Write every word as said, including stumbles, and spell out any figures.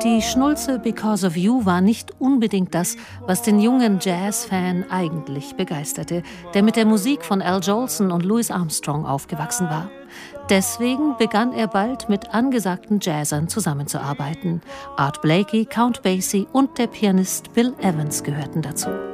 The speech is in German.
Die Schnulze Because of You war nicht unbedingt das, was den jungen Jazz-Fan eigentlich begeisterte, der mit der Musik von Al Jolson und Louis Armstrong aufgewachsen war. Deswegen begann er bald mit angesagten Jazzern zusammenzuarbeiten. Art Blakey, Count Basie und der Pianist Bill Evans gehörten dazu.